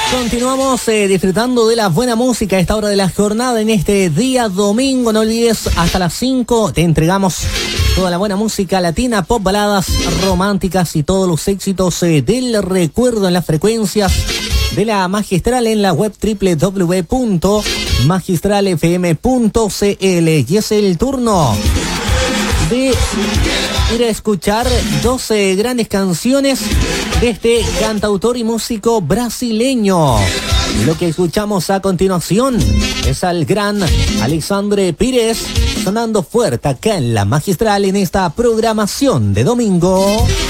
Continuamos disfrutando de la buena música a esta hora de la jornada en este día domingo. No olvides, hasta las 5 te entregamos toda la buena música latina, pop, baladas románticas y todos los éxitos del recuerdo en las frecuencias de la Magistral en la web www.magistralfm.cl. Y es el turno de ir a escuchar 12 grandes canciones de este cantautor y músico brasileño. Lo que escuchamos a continuación es al gran Alexandre Pires sonando fuerte acá en la Magistral en esta programación de domingo.